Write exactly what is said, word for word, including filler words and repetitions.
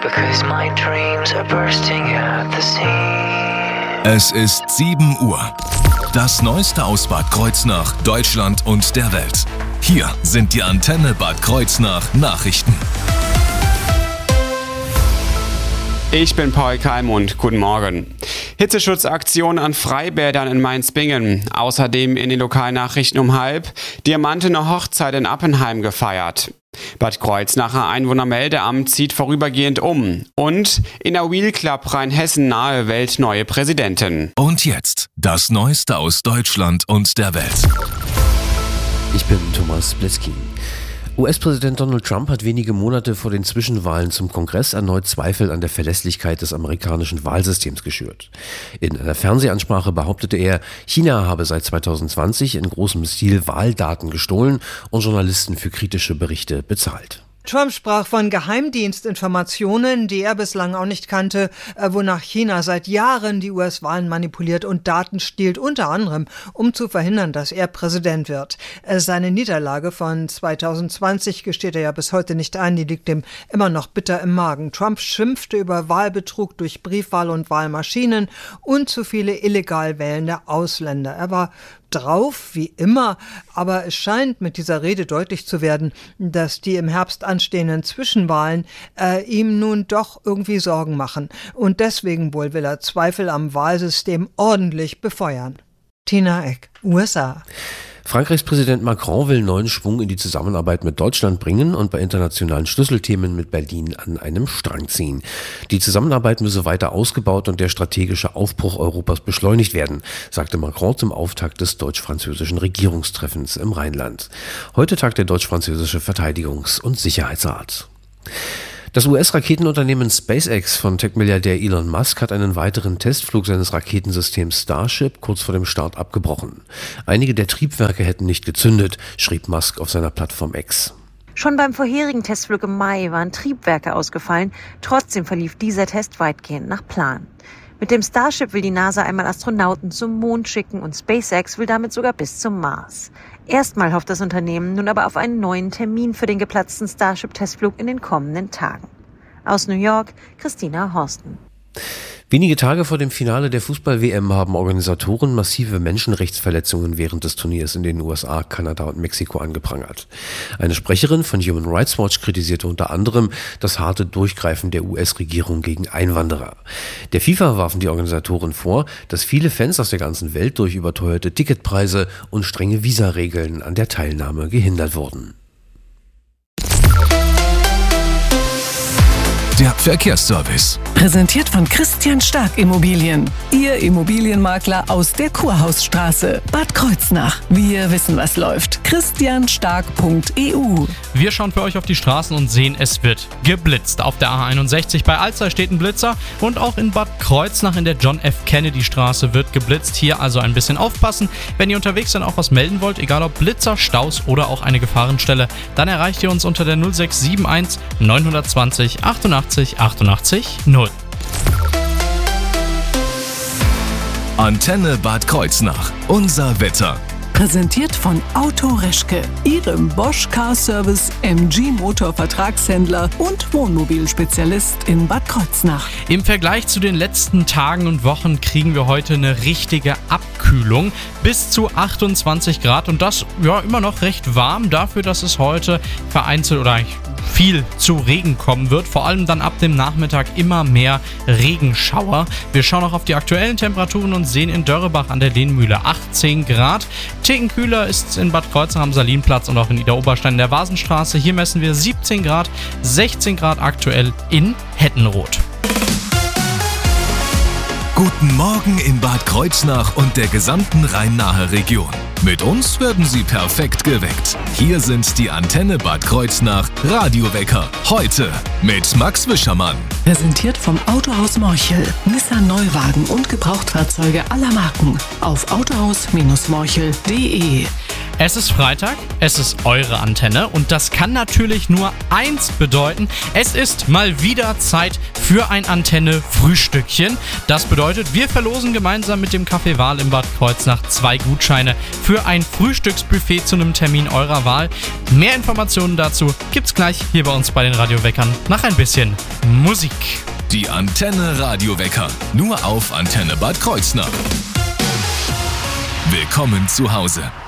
because my dreams are bursting at the seams. Es ist sieben Uhr. Das Neueste aus Bad Kreuznach, Deutschland und der Welt. Hier sind die Antenne Bad Kreuznach Nachrichten. Ich bin Paul Kalmund, guten Morgen. Hitzeschutzaktion an Freibädern in Mainz-Bingen. Außerdem in den Lokalnachrichten um halb. Diamantene Hochzeit in Appenheim gefeiert. Bad Kreuznacher Einwohnermeldeamt zieht vorübergehend um. Und in der Wheel Club Rheinhessen nahe Welt neue Präsidentin. Und jetzt das Neueste aus Deutschland und der Welt. Ich bin Thomas Blitzky. U S-Präsident Donald Trump hat wenige Monate vor den Zwischenwahlen zum Kongress erneut Zweifel an der Verlässlichkeit des amerikanischen Wahlsystems geschürt. In einer Fernsehansprache behauptete er, China habe seit zweitausendzwanzig in großem Stil Wahldaten gestohlen und Journalisten für kritische Berichte bezahlt. Trump sprach von Geheimdienstinformationen, die er bislang auch nicht kannte, wonach China seit Jahren die U S-Wahlen manipuliert und Daten stiehlt, unter anderem, um zu verhindern, dass er Präsident wird. Seine Niederlage von zweitausendzwanzig gesteht er ja bis heute nicht ein, die liegt ihm immer noch bitter im Magen. Trump schimpfte über Wahlbetrug durch Briefwahl und Wahlmaschinen und zu viele illegal wählende Ausländer. Er war drauf, wie immer, aber es scheint mit dieser Rede deutlich zu werden, dass die im Herbst anstehenden Zwischenwahlen äh, ihm nun doch irgendwie Sorgen machen. Und deswegen wohl will er Zweifel am Wahlsystem ordentlich befeuern. Tina Eck, U S A. Frankreichs Präsident Macron will neuen Schwung in die Zusammenarbeit mit Deutschland bringen und bei internationalen Schlüsselthemen mit Berlin an einem Strang ziehen. Die Zusammenarbeit müsse weiter ausgebaut und der strategische Aufbruch Europas beschleunigt werden, sagte Macron zum Auftakt des deutsch-französischen Regierungstreffens im Rheinland. Heute tagt der deutsch-französische Verteidigungs- und Sicherheitsrat. Das U S-Raketenunternehmen SpaceX von Tech-Milliardär Elon Musk hat einen weiteren Testflug seines Raketensystems Starship kurz vor dem Start abgebrochen. Einige der Triebwerke hätten nicht gezündet, schrieb Musk auf seiner Plattform X. Schon beim vorherigen Testflug im Mai waren Triebwerke ausgefallen. Trotzdem verlief dieser Test weitgehend nach Plan. Mit dem Starship will die NASA einmal Astronauten zum Mond schicken und SpaceX will damit sogar bis zum Mars. Erstmal hofft das Unternehmen nun aber auf einen neuen Termin für den geplatzten Starship-Testflug in den kommenden Tagen. Aus New York, Christina Horsten. Wenige Tage vor dem Finale der Fußball-W M haben Organisatoren massive Menschenrechtsverletzungen während des Turniers in den U S A, Kanada und Mexiko angeprangert. Eine Sprecherin von Human Rights Watch kritisierte unter anderem das harte Durchgreifen der U S-Regierung gegen Einwanderer. Der FIFA warfen die Organisatoren vor, dass viele Fans aus der ganzen Welt durch überteuerte Ticketpreise und strenge Visaregeln an der Teilnahme gehindert wurden. Der Verkehrsservice. Präsentiert von Christian Stark Immobilien. Ihr Immobilienmakler aus der Kurhausstraße. Bad Kreuznach. Wir wissen, was läuft. christian stark punkt e u. Wir schauen für euch auf die Straßen und sehen, es wird geblitzt. Auf der A einundsechzig bei Alzey steht ein Blitzer und auch in Bad Kreuznach in der John F. Kennedy Straße wird geblitzt. Hier also ein bisschen aufpassen. Wenn ihr unterwegs dann auch was melden wollt, egal ob Blitzer, Staus oder auch eine Gefahrenstelle, dann erreicht ihr uns unter der null sechs sieben eins neun zwei null achtundachtzig achtundachtzig null. Antenne Bad Kreuznach. Unser Wetter. Präsentiert von Auto Reschke, Ihrem Bosch Car Service M G Motor Vertragshändler und Wohnmobilspezialist in Bad Kreuznach. Im Vergleich zu den letzten Tagen und Wochen kriegen wir heute eine richtige Abkühlung bis zu achtundzwanzig Grad und das ja immer noch recht warm dafür, dass es heute vereinzelt oder eigentlich viel zu Regen kommen wird. Vor allem dann ab dem Nachmittag immer mehr Regenschauer. Wir schauen auch auf die aktuellen Temperaturen und sehen in Dörrebach an der Lehnmühle achtzehn Grad. Ticken kühler ist es in Bad Kreuznach am Salinplatz und auch in Ida Oberstein in der Vasenstraße. Hier messen wir siebzehn Grad, sechzehn Grad aktuell in Hettenroth. Guten Morgen in Bad Kreuznach und der gesamten Rhein-Nahe Region. Mit uns werden Sie perfekt geweckt. Hier sind die Antenne Bad Kreuznach Radiowecker. Heute mit Max Wischermann. Präsentiert vom Autohaus Morchel. Nissan Neuwagen und Gebrauchtfahrzeuge aller Marken. Auf autohaus Bindestrich morchel punkt de. Es ist Freitag, es ist eure Antenne und das kann natürlich nur eins bedeuten. Es ist mal wieder Zeit für ein Antenne-Frühstückchen. Das bedeutet, wir verlosen gemeinsam mit dem Café Wahl in Bad Kreuznach zwei Gutscheine für ein Frühstücksbuffet zu einem Termin eurer Wahl. Mehr Informationen dazu gibt's gleich hier bei uns bei den Radioweckern nach ein bisschen Musik. Die Antenne Radiowecker, nur auf Antenne Bad Kreuznach. Willkommen zu Hause.